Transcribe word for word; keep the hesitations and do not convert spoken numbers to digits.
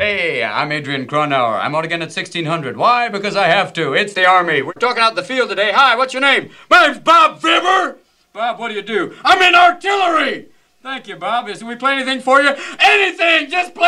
Hey, I'm Adrian Cronauer. I'm out again at sixteen hundred. Why? Because I have to. It's the Army. We're talking out in the field today. Hi, what's your name? My name's Bob Fibber. Bob, what do you do? I'm in artillery. Thank you, Bob. Is we play anything for you? Anything! Just play